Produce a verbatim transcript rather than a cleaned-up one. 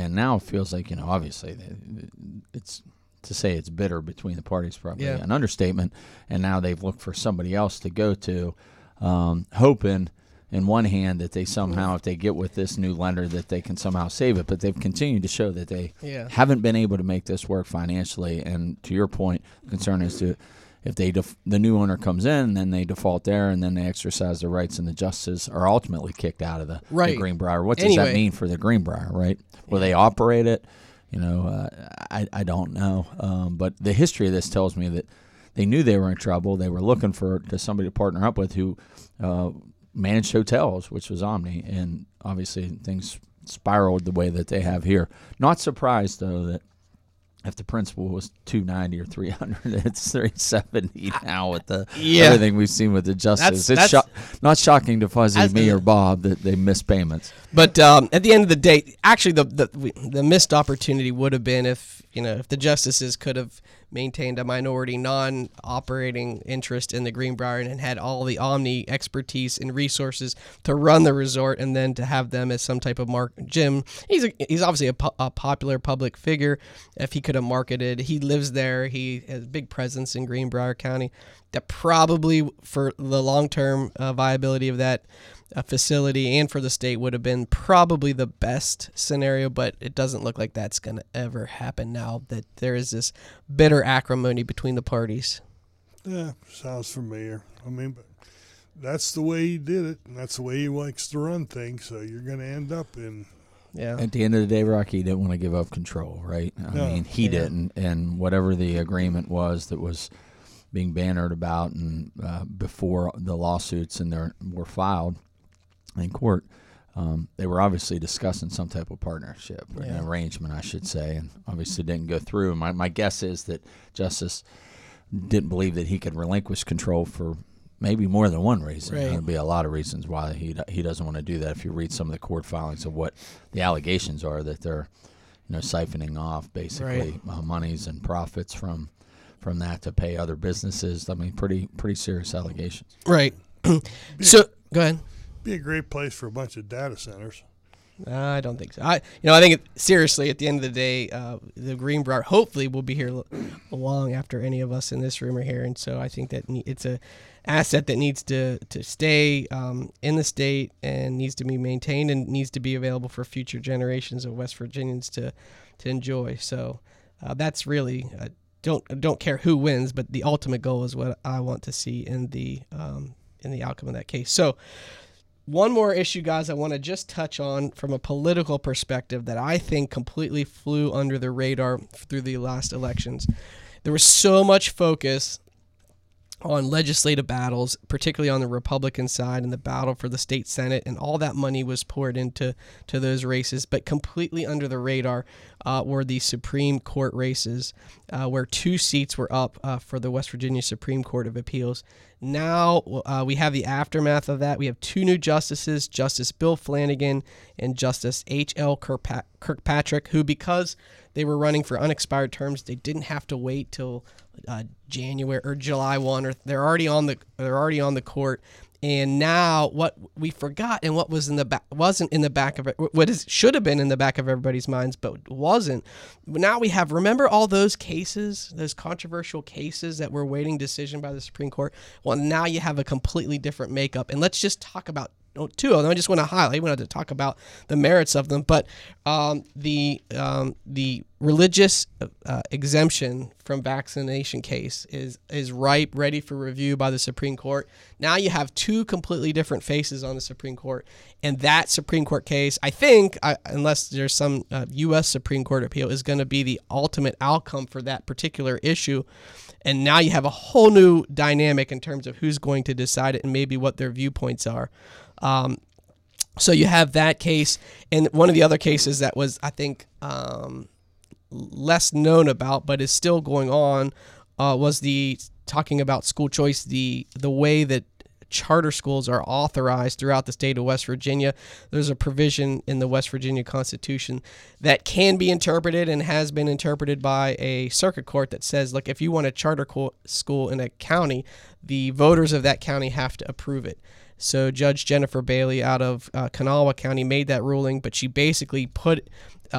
and now it feels like, you know, obviously it's to say it's bitter between the parties probably Yeah. an understatement, and now they've looked for somebody else to go to, um, hoping in one hand that they somehow, if they get with this new lender, that they can somehow save it. But they've continued to show that they Yeah. haven't been able to make this work financially. And to your point, the concern is to if they def- the new owner comes in, then they default there, and then they exercise their rights, and the justices are ultimately kicked out of the, Right. the Greenbrier. What does Anyway. that mean for the Greenbrier, right? Will they operate it? You know, uh, I, I don't know. Um, but the history of this tells me that they knew they were in trouble. They were looking for to somebody to partner up with who uh, managed hotels, which was Omni, and obviously things spiraled the way that they have here. Not surprised, though, that if the principal was two ninety or three hundred, it's three seventy now with the Yeah. everything we've seen with the justice. That's- it's that's- sho- not shocking to Fuzzy, As me, the- or Bob that they missed payments. But um, at the end of the day, actually, the, the we- the missed opportunity would have been if you know if the justices could have maintained a minority, non-operating interest in the Greenbrier and had all the Omni expertise and resources to run the resort, and then to have them as some type of mark. Jim, he's a, he's obviously a, po- a popular public figure. If he could have marketed, he lives there. He has a big presence in Greenbrier County. That probably for the long-term uh, viability of that uh, facility and for the state would have been probably the best scenario, but it doesn't look like that's going to ever happen now that there is this bitter acrimony between the parties. Yeah, sounds familiar. I mean, but that's the way he did it, and that's the way he likes to run things, so you're going to end up in... Yeah. At the end of the day, Rocky, he didn't want to give up control, right? I No. mean, he Yeah. didn't, and whatever the agreement was that was being bannered about and uh, before the lawsuits and there were filed in court, um, they were obviously discussing some type of partnership or Yeah. an arrangement, I should say, and obviously didn't go through. My my guess is that Justice didn't believe that he could relinquish control for maybe more than one reason. Right. There'd be a lot of reasons why he he doesn't want to do that. If you read some of the court filings of what the allegations are, that they're you know siphoning off basically uh, monies and profits from from that to pay other businesses. I mean, pretty pretty serious allegations. Right. So go ahead. Be a great place for a bunch of data centers. I don't think so. I, you know, I think it, seriously, at the end of the day, uh, the Greenbrier hopefully will be here l- long after any of us in this room are here, and so I think that ne- it's a asset that needs to to stay um, in the state and needs to be maintained and needs to be available for future generations of West Virginians to to enjoy. So uh, that's really uh, don't don't care who wins, but the ultimate goal is what I want to see in the um, in the outcome of that case. So. One more issue, guys, I want to just touch on from a political perspective that I think completely flew under the radar through the last elections. There was so much focus on legislative battles, particularly on the Republican side and the battle for the state Senate, and all that money was poured into to those races. But completely under the radar uh, were the Supreme Court races, uh, where two seats were up uh, for the West Virginia Supreme Court of Appeals. Now uh, we have the aftermath of that. We have two new justices, Justice Bill Flanagan and Justice H L Kirkpa- Kirkpatrick, who, because they were running for unexpired terms, they didn't have to wait till uh, January or July first, or they're already on the they're already on the court. And now what we forgot and what was in the back wasn't in the back of it, what is should have been in the back of everybody's minds, but wasn't. Now we have, remember all those cases, those controversial cases that were waiting decision by the Supreme Court? Well, now you have a completely different makeup. And let's just talk about two of them. I just want to highlight, we wanted to talk about the merits of them, but um, the um, the religious uh, exemption from vaccination case is is ripe, ready for review by the Supreme Court. Now you have two completely different faces on the Supreme Court, and that Supreme Court case, I think, I, unless there's some uh, U S Supreme Court appeal, is going to be the ultimate outcome for that particular issue. And now you have a whole new dynamic in terms of who's going to decide it and maybe what their viewpoints are. Um, so you have that case, and one of the other cases that was, I think, um, less known about, but is still going on, uh, was the talking about school choice, the the way that charter schools are authorized throughout the state of West Virginia. There's a provision in the West Virginia Constitution that can be interpreted and has been interpreted by a circuit court that says, look, if you want a charter co- school in a county, the voters of that county have to approve it. So Judge Jennifer Bailey out of uh, Kanawha County made that ruling, but she basically put